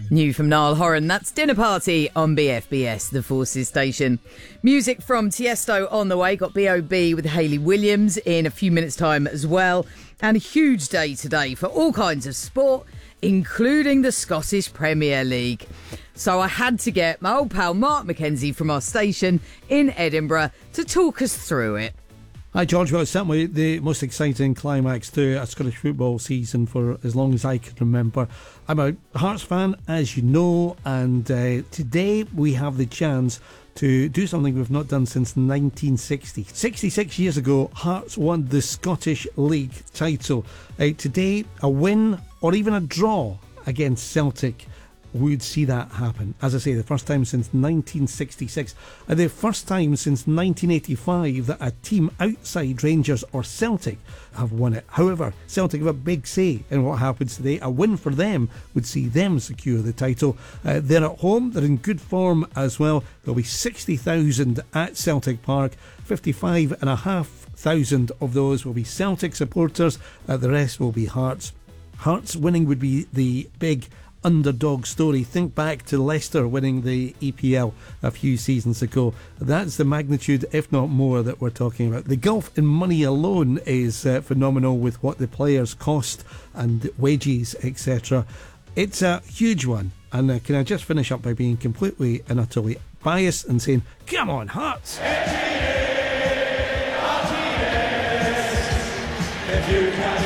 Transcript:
New from Niall Horan, that's Dinner Party on BFBS, the Forces station. Music from Tiesto on the way, got B.O.B. with Hayley Williams in a few minutes' time as well. And a huge day today for all kinds of sport, including the Scottish Premier League. So I had to get my old pal Mark McKenzie from our station in Edinburgh to talk us through it. Hi George, well it's certainly the most exciting climax to a Scottish football season for as long as I can remember. I'm a Hearts fan, as you know, and today we have the chance to do something we've not done since 1960. 66 years ago, Hearts won the Scottish League title. Today, a win or even a draw against Celtic would see that happen. As I say, the first time since 1966, and the first time since 1985 that a team outside Rangers or Celtic have won it. However, Celtic have a big say in what happens today. A win for them would see them secure the title. They're at home, they're in good form as well. There'll be 60,000 at Celtic Park, 55,500 of those will be Celtic supporters, the rest will be Hearts. Hearts winning would be the big underdog story. Think back to Leicester winning the EPL a few seasons ago. That's the magnitude, if not more, that we're talking about. The gulf in money alone is phenomenal with what the players cost and wages, etc. It's a huge one. And can I just finish up by being completely and utterly biased and saying, come on, Hearts! If you can